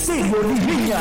Serio Limeña.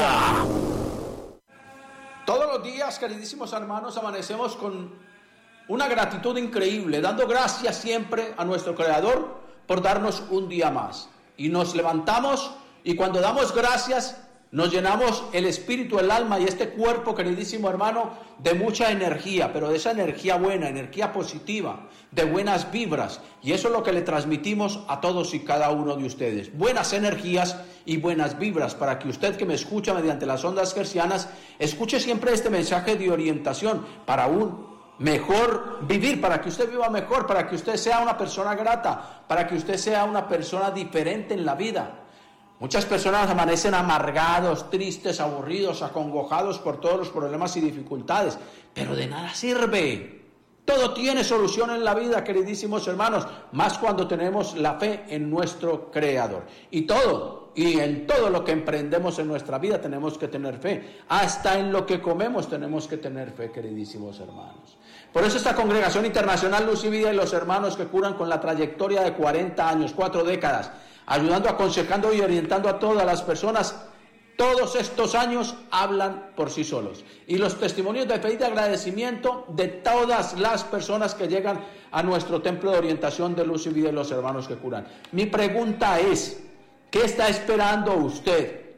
Todos los días, queridísimos hermanos, amanecemos con una gratitud increíble, dando gracias siempre a nuestro Creador por darnos un día más. Y nos levantamos y cuando damos gracias nos llenamos el espíritu, el alma y este cuerpo, queridísimo hermano, de mucha energía, pero de esa energía buena, energía positiva, de buenas vibras. Y eso es lo que le transmitimos a todos y cada uno de ustedes. Buenas energías y buenas vibras, para que usted que me escucha mediante las ondas hercianas, escuche siempre este mensaje de orientación para un mejor vivir, para que usted viva mejor, para que usted sea una persona grata, para que usted sea una persona diferente en la vida. Muchas personas amanecen amargados, tristes, aburridos, acongojados por todos los problemas y dificultades, pero de nada sirve. Todo tiene solución en la vida, queridísimos hermanos, más cuando tenemos la fe en nuestro Creador. Y en todo lo que emprendemos en nuestra vida tenemos que tener fe. Hasta en lo que comemos tenemos que tener fe, queridísimos hermanos. Por eso esta Congregación Internacional Luz y Vida y los hermanos que curan con la trayectoria de 40 años, 4 décadas, ayudando, aconsejando y orientando a todas las personas, todos estos años hablan por sí solos. Y los testimonios de fe y de agradecimiento de todas las personas que llegan a nuestro templo de orientación de Luz y Vida y los hermanos que curan. Mi pregunta es, ¿qué está esperando usted?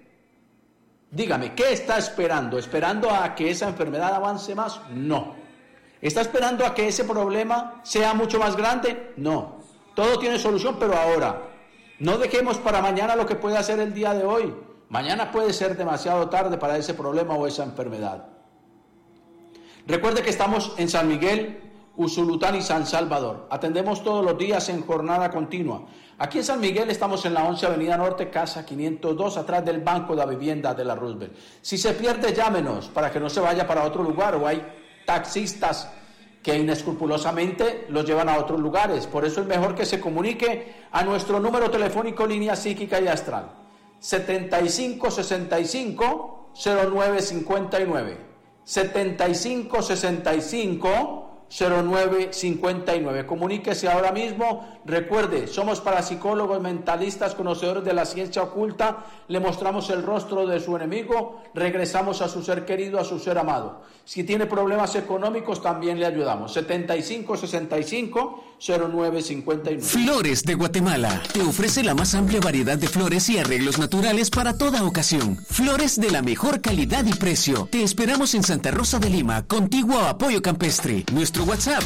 Dígame, ¿qué está esperando? ¿Esperando a que esa enfermedad avance más? No. ¿Está esperando a que ese problema sea mucho más grande? No. Todo tiene solución, pero ahora. No dejemos para mañana lo que puede hacer el día de hoy. Mañana puede ser demasiado tarde para ese problema o esa enfermedad. Recuerde que estamos en San Miguel, Usulután y San Salvador. Atendemos todos los días en jornada continua. Aquí en San Miguel estamos en la 11 Avenida Norte, casa 502, atrás del Banco de la Vivienda de la Roosevelt. Si se pierde, llámenos para que no se vaya para otro lugar, o hay taxistas que inescrupulosamente los llevan a otros lugares. Por eso es mejor que se comunique a nuestro número telefónico línea psíquica y astral 7565-0959 7565-0959. Comuníquese ahora mismo. Recuerde, somos parapsicólogos, mentalistas, conocedores de la ciencia oculta. Le mostramos el rostro de su enemigo, regresamos a su ser querido, a su ser amado. Si tiene problemas económicos, también le ayudamos. 7565-0959. Flores de Guatemala te ofrece la más amplia variedad de flores y arreglos naturales para toda ocasión. Flores de la mejor calidad y precio. Te esperamos en Santa Rosa de Lima, contiguo a Apoyo Campestre. Nuestro WhatsApp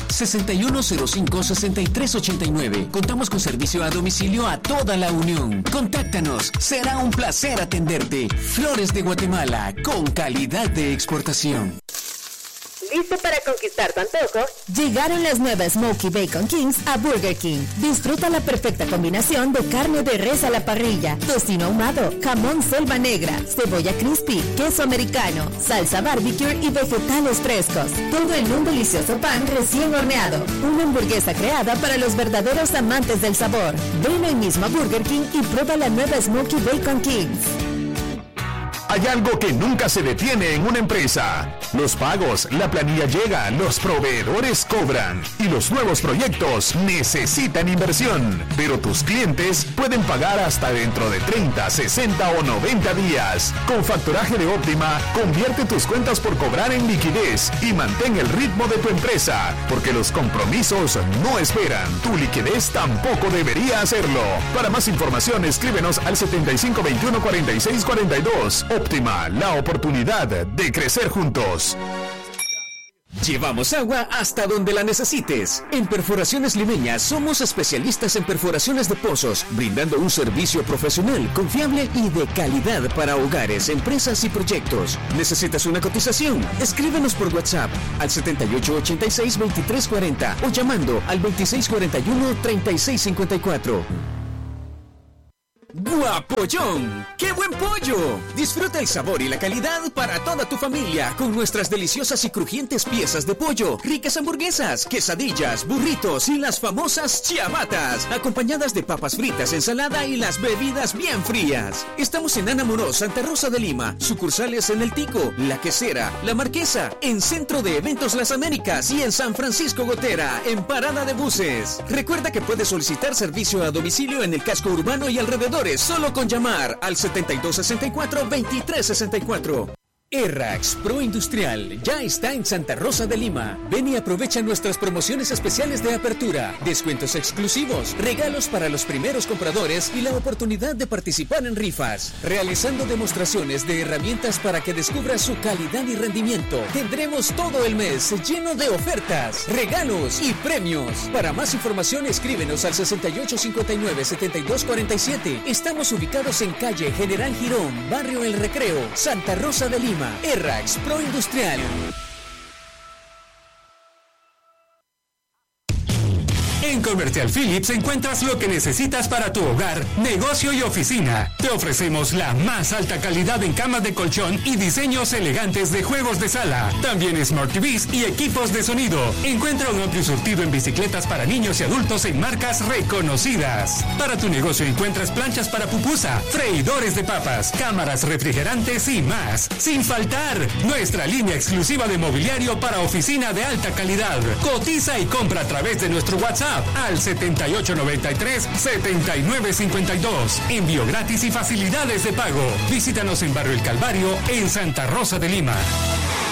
6105-6389. Contamos con servicio a domicilio a toda la Unión. Contáctanos, será un placer atenderte. Flores de Guatemala, con calidad de exportación. ¿Listo para conquistar tu antojo? Llegaron las nuevas Smokey Bacon Kings a Burger King. Disfruta la perfecta combinación de carne de res a la parrilla, tocino ahumado, jamón selva negra, cebolla crispy, queso americano, salsa barbecue y vegetales frescos. Todo en un delicioso pan recién horneado. Una hamburguesa creada para los verdaderos amantes del sabor. Ven hoy mismo a Burger King y prueba la nueva Smokey Bacon Kings. Hay algo que nunca se detiene en una empresa. Los pagos, la planilla llega, los proveedores cobran y los nuevos proyectos necesitan inversión. Pero tus clientes pueden pagar hasta dentro de 30, 60 o 90 días. Con Factoraje de Óptima, convierte tus cuentas por cobrar en liquidez y mantén el ritmo de tu empresa, porque los compromisos no esperan. Tu liquidez tampoco debería hacerlo. Para más información, escríbenos al 7521-4642. Óptima, la oportunidad de crecer juntos. Llevamos agua hasta donde la necesites. En Perforaciones Limeñas somos especialistas en perforaciones de pozos, brindando un servicio profesional, confiable y de calidad para hogares, empresas y proyectos. ¿Necesitas una cotización? Escríbenos por WhatsApp al 7886-2340 o llamando al 2641-3654. ¡Guapollón! ¡Qué buen pollo! Disfruta el sabor y la calidad para toda tu familia con nuestras deliciosas y crujientes piezas de pollo, ricas hamburguesas, quesadillas, burritos y las famosas ciabatas, acompañadas de papas fritas, ensalada y las bebidas bien frías. Estamos en Ana Morós, Santa Rosa de Lima, sucursales en El Tico, La Quesera, La Marquesa, en Centro de Eventos Las Américas y en San Francisco Gotera, en Parada de Buses. Recuerda que puedes solicitar servicio a domicilio en el casco urbano y alrededores solo con llamar al 7264-2364. Errax Pro Industrial ya está en Santa Rosa de Lima. Ven y aprovecha nuestras promociones especiales de apertura, descuentos exclusivos, regalos para los primeros compradores y la oportunidad de participar en rifas. Realizando demostraciones de herramientas para que descubras su calidad y rendimiento. Tendremos todo el mes lleno de ofertas, regalos y premios. Para más información escríbenos al 6859-7247. Estamos ubicados en calle General Girón, Barrio El Recreo, Santa Rosa de Lima. Errax Pro Industrial. En Comercial Philips encuentras lo que necesitas para tu hogar, negocio y oficina. Te ofrecemos la más alta calidad en camas de colchón y diseños elegantes de juegos de sala. También Smart TVs y equipos de sonido. Encuentra un amplio surtido en bicicletas para niños y adultos en marcas reconocidas. Para tu negocio encuentras planchas para pupusa, freidores de papas, cámaras refrigerantes y más. Sin faltar, nuestra línea exclusiva de mobiliario para oficina de alta calidad. Cotiza y compra a través de nuestro WhatsApp al 7893-7952. Envío gratis y facilidades de pago. Visítanos en Barrio El Calvario, en Santa Rosa de Lima.